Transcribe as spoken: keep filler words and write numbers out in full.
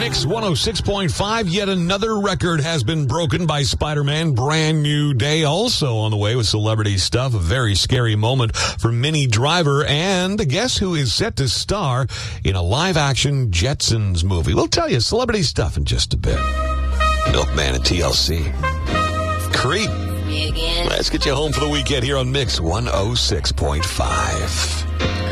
Mix one oh six point five. Yet another record has been broken by Spider-Man. Brand new day. Also on the way with celebrity stuff. A very scary moment for Minnie Driver. And guess who is set to star in a live-action Jetsons movie? We'll tell you celebrity stuff in just a bit. Milkman and T L C. Creep. Me again. Let's get you home for the weekend here on Mix one oh six point five.